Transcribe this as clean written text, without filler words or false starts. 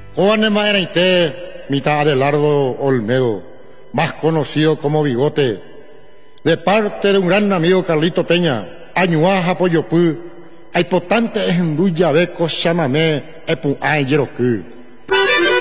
Juan Maeraité, mitad Adelardo Olmedo, más conocido como Bigote, de parte de un gran amigo Carlito Peña, Añuaja Poyopú, Aipotante es en Duyabeco Chamamé, Epu Ay Yerokú.